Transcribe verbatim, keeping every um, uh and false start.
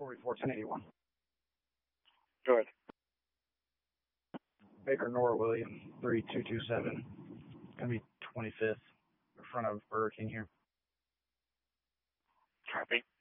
forty-four ten eighty-one. Go ahead. Baker Nora William, three two two seven. Gonna be twenty-fifth in front of Burger King here. Copy.